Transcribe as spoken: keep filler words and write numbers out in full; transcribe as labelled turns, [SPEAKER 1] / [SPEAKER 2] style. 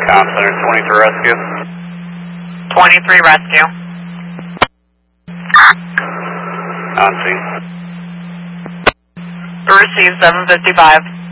[SPEAKER 1] Com Center, twenty-three Rescue.
[SPEAKER 2] twenty-three Rescue.
[SPEAKER 1] On scene.
[SPEAKER 2] Receive seven fifty-five.